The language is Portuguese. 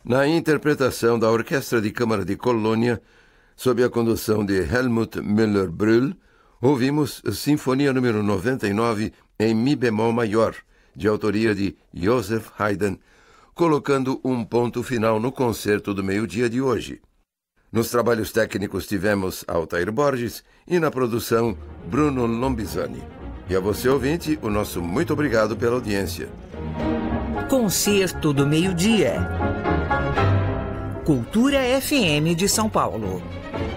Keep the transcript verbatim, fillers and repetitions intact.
Na interpretação da Orquestra de Câmara de Colônia, sob a condução de Helmut Müller-Brühl, ouvimos Sinfonia número noventa e nove em Mi bemol maior, de autoria de Joseph Haydn, colocando um ponto final no concerto do meio-dia de hoje. Nos trabalhos técnicos tivemos Altair Borges e na produção Bruno Lombisani. E a você, ouvinte, o nosso muito obrigado pela audiência. Concerto do meio-dia. Cultura F M de São Paulo.